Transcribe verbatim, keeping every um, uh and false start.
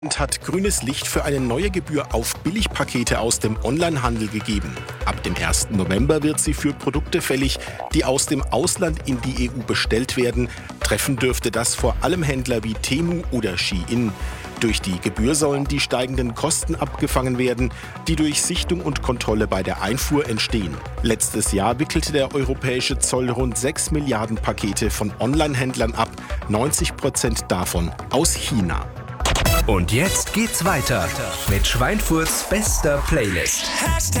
Hat grünes Licht für eine neue Gebühr auf Billigpakete aus dem Onlinehandel gegeben. Ab dem ersten November wird sie für Produkte fällig, die aus dem Ausland in die E U bestellt werden. Treffen dürfte das vor allem Händler wie Temu oder Shein. Durch die Gebühr sollen die steigenden Kosten abgefangen werden, die durch Sichtung und Kontrolle bei der Einfuhr entstehen. Letztes Jahr wickelte der europäische Zoll rund sechs Milliarden Pakete von Onlinehändlern ab, neunzig Prozent davon aus China. Und jetzt geht's weiter mit Schweinfurts bester Playlist.